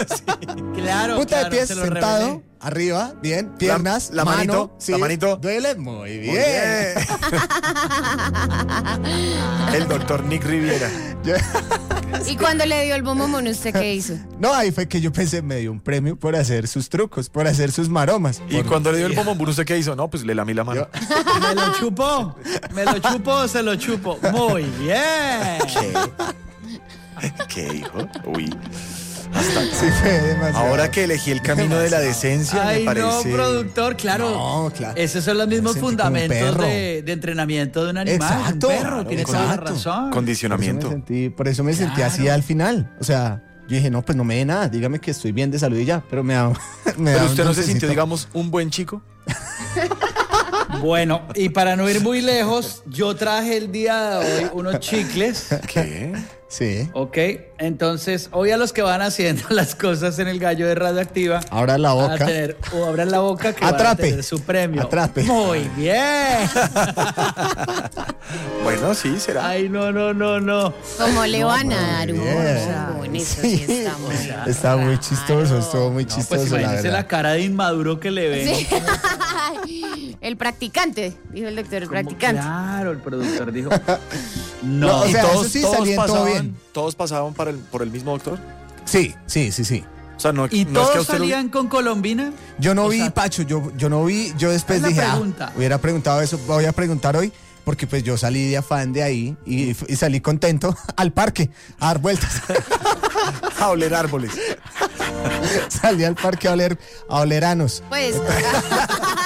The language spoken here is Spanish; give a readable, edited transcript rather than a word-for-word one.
Claro, Punta claro, de pies, se lo sentado, revelé. arriba, bien, piernas, la mano, manito, sí, la manito. duele, muy bien. Muy bien. El doctor Nick Riviera. ¿Y cuando le dio el bombo mono, usted qué hizo? No, ahí fue que yo pensé, me dio un premio por hacer sus trucos, por hacer sus maromas. Y cuando le dio el bombón, ¿usted qué hizo? No, pues le lamí la mano. ¿Me lo chupó? ¿Me lo chupo o se lo chupo? Muy bien. ¿Qué hijo? Uy. Sí, fue demasiado. Ahora que elegí el camino de la decencia, Ay, me parece. no, productor, claro. No, claro. Esos son los mismos Me sentí como un fundamentos perro. de entrenamiento de un animal. Exacto. Un perro, tiene toda la Exacto. razón. Condicionamiento. Por eso me sentí así al final. O sea, yo dije, no, pues no me dé nada, dígame que estoy bien de salud y ya. Pero me da Pero un usted no se dulcecito. sintió, digamos, un buen chico. Bueno, y para no ir muy lejos, yo traje el día de hoy unos chicles. ¿Qué? Sí. Ok, entonces hoy a los que van haciendo las cosas en el gallo de Radioactiva, Ahora la van a boca. tener, o abran la boca que van a Atrape. tener su premio. Atrape. Muy bien. Bueno, sí, será. Ay, no. ¿Cómo le van a dar un bien. bombo? En eso sí está muy Está muy raro. chistoso, estuvo muy No, pues chistoso, la imagínese verdad. la cara de inmaduro que le ven. Sí. El practicante, dijo el doctor, el ¿Cómo? practicante. Claro, el productor dijo. No, No, o sea, todos, eso sí todos salían todo pasaban, bien. todos pasaban por el mismo doctor. Sí. O sea, no, ¿y no es que a todos usted lo- salían con Colombina? Yo no O vi, sea, Pacho, yo no vi, yo después es la dije, pregunta. hubiera preguntado eso, voy a preguntar hoy, porque pues yo salí de afán de ahí y salí contento al parque a dar vueltas. a oler árboles. Salí al parque a oler anos. Pues,